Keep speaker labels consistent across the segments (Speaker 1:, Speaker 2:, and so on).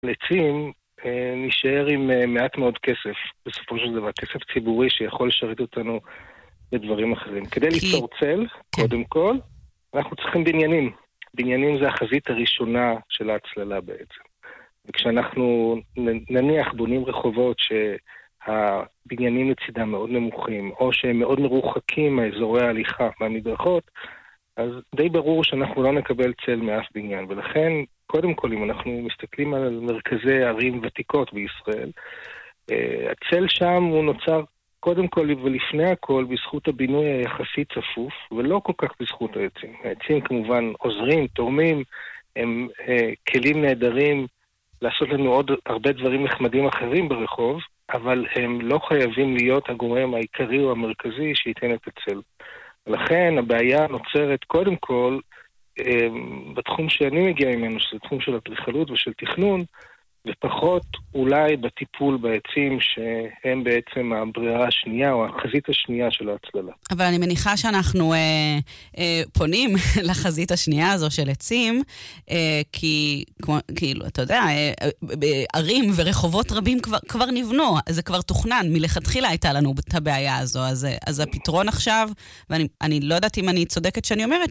Speaker 1: עצים נשאר עם מעט מאוד כסף, בסופו של דבר, כסף ציבורי שיכול לשרת אותנו בדברים אחרים. כדי ליצור צל, קודם כל, אנחנו צריכים בניינים. בניינים זה החזית הראשונה של ההצללה בעצם. וכשאנחנו נניח בונים רחובות שהבניינים לצידם מאוד נמוכים, או שהם מאוד מרוחקים מאזורי ההליכה מהמדרכות, אז די ברור שאנחנו לא נקבל צל מאף בניין. ולכן, קודם כל, אם אנחנו מסתכלים על מרכזי ערים ותיקות בישראל, הצל שם הוא נוצר קודם כל ולפני הכל בזכות הבינוי היחסית צפוף, ולא כל כך בזכות העצים. העצים כמובן עוזרים, תורמים, הם כלים נהדרים לעשות לנו עוד הרבה דברים נחמדים אחרים ברחוב, אבל הם לא חייבים להיות הגורם העיקרי או המרכזי שייתן את הצל. ולכן הבעיה נוצרת קודם כל בתחום שאני מגיע ממנו, שזה תחום של אדריכלות ושל תכנון, ופחות אולי בטיפול בעצים שהם בעצם הברירה השנייה או החזית השנייה של ההצללה.
Speaker 2: אבל אני מניחה שאנחנו פונים לחזית השנייה הזו של עצים, כי כאילו, אתה יודע, ערים ורחובות רבים כבר נבנו, זה כבר תוכנן, מלכתחילה הייתה לנו את הבעיה הזו, אז הפתרון עכשיו, ואני לא יודעת אם אני צודקת שאני אומרת,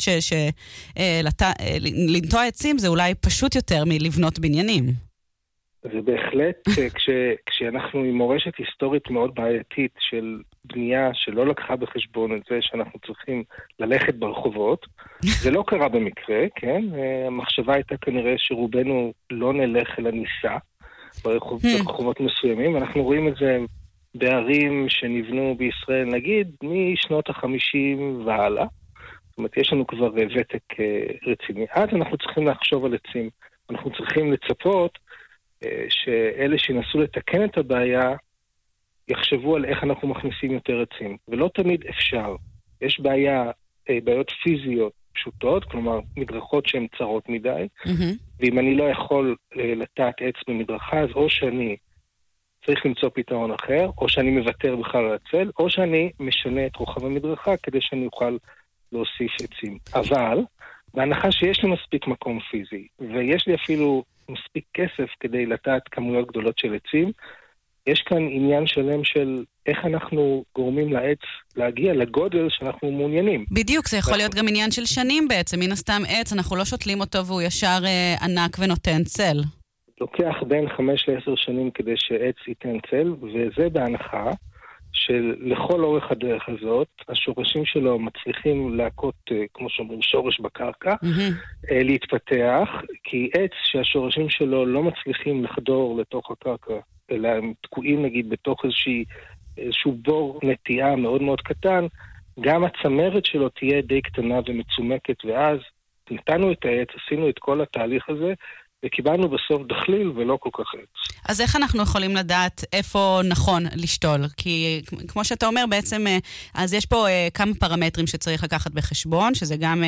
Speaker 2: לנטוע עצים זה אולי פשוט יותר מלבנות בניינים.
Speaker 1: זה בהחלט, כשאנחנו עם מורשת היסטורית מאוד בעייתית של בנייה שלא לקחה בחשבון את זה שאנחנו צריכים ללכת ברחובות, זה לא קרה במקרה, כן? המחשבה הייתה כנראה שרובנו לא נלך אל הניסה ברחובות מסוימים, אנחנו רואים את זה בערים שנבנו בישראל, נגיד, משנות ה-50 והלאה, זאת אומרת, יש לנו כבר ותק רציני. אז אנחנו צריכים לחשוב על עצים, אנחנו צריכים לצפות שאלה שינסו לתקן את הבעיה יחשבו על איך אנחנו מכניסים יותר עצים. ולא תמיד אפשר. יש בעיות פיזיות פשוטות, כלומר מדרכות שהן צרות מדי, ואם אני לא יכול לטעת עץ במדרכה, אז או שאני צריך למצוא פתרון אחר, או שאני מוותר בכלל על הצל, או שאני משנה את רוחב המדרכה כדי שאני אוכל להוסיף עצים. אבל, בהנחה שיש לי מספיק מקום פיזי, ויש לי אפילו מספיק כסף כדי לטעת כמויות גדולות של עצים, יש כאן עניין שלם של איך אנחנו גורמים לעץ להגיע לגודל שאנחנו מעוניינים.
Speaker 2: בדיוק, זה יכול להיות גם עניין של שנים בעצם. מן הסתם עץ, אנחנו לא שותלים אותו והוא ישר ענק ונותן צל.
Speaker 1: לוקח בין 5 ל-10 שנים כדי שעץ ייתן צל, וזה בהנחה שלכל אורך הדרך הזאת, השורשים שלו מצליחים להכות, כמו שאומרים, שורש בקרקע, להתפתח, כי עץ שהשורשים שלו לא מצליחים לחדור לתוך הקרקע, אלא הם תקועים נגיד בתוך איזשהו בור נטייה מאוד מאוד קטן, גם הצמרת שלו תהיה די קטנה ומצומקת, ואז נתנו את העץ, עשינו את כל התהליך הזה, וקיבלנו בסוף דחליל ולא כל כך עץ.
Speaker 2: אז איך אנחנו יכולים לדעת איפה נכון לשתול? כי כמו שאתה אומר בעצם, אז יש פה כמה פרמטרים שצריך לקחת בחשבון, שזה גם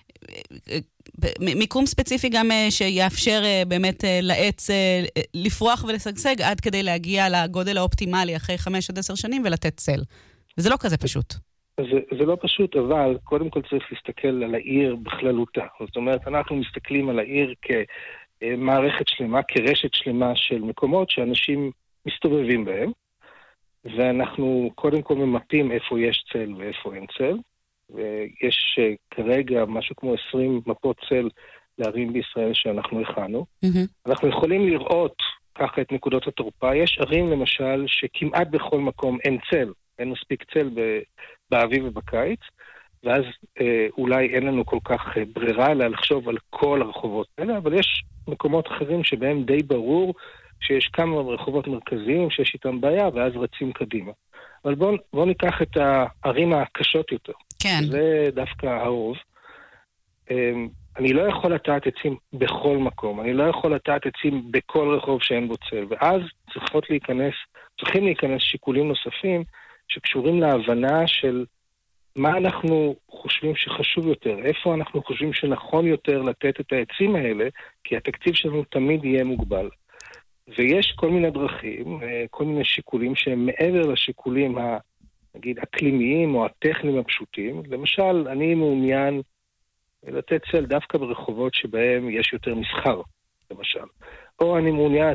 Speaker 2: מיקום ספציפי גם שיאפשר באמת לעץ לפרוח ולשגשג עד כדי להגיע לגודל האופטימלי אחרי 5 עד 10 שנים ולתת צל. וזה לא כזה פשוט.
Speaker 1: זה לא פשוט, אבל קודם כל צריך להסתכל על העיר בכללותה. זאת אומרת, אנחנו מסתכלים על העיר כמערכת שלמה, כרשת שלמה של מקומות שאנשים מסתובבים בהם, ואנחנו קודם כל ממפים איפה יש צל ואיפה אין צל, ויש כרגע משהו כמו 20 מפות צל לערים בישראל שאנחנו הכנו. אנחנו יכולים לראות ככה את נקודות התורפה. יש ערים למשל שכמעט בכל מקום אין צל, אין מספיק צל באביב ובקיץ, ואז אולי אין לנו כל כך ברירה אלא לחשוב על כל הרחובות האלה, אבל יש מקומות אחרים שבהם די ברור שיש כמה רחובות מרכזיים שיש איתם בעיה, ואז רצים קדימה. אבל בואו ניקח את הערים הקשות יותר.
Speaker 2: כן.
Speaker 1: זה דווקא הרוב. אני לא יכול לטעת עצים בכל מקום, אני לא יכול לטעת עצים בכל רחוב שאין בו צל, ואז צריכים להיכנס שיקולים נוספים שקשורים להבנה של מה אנחנו חושבים שחשוב יותר, איפה אנחנו חושבים שנכון יותר לתת את העצים האלה, כי התקציב שלנו תמיד יהיה מוגבל. ויש כל מיני דרכים, כל מיני שיקולים שהם מעבר לשיקולים נגיד אקלימיים או הטכניים הפשוטים. למשל, אני מעוניין לתת צל דווקא ברחובות שבהם יש יותר מסחר, למשל. או אני מעוניין